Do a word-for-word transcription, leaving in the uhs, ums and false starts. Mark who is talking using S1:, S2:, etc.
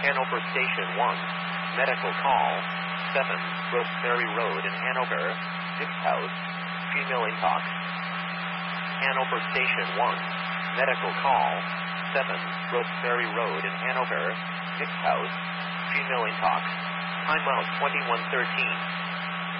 S1: Hanover Station one. Medical call. seven. Rosemary Road in Hanover. Dick's house. Female intox. Hanover Station one. Medical call. seven. Rosemary Road in Hanover. Dick's house. Female intox. Time out twenty-one thirteen.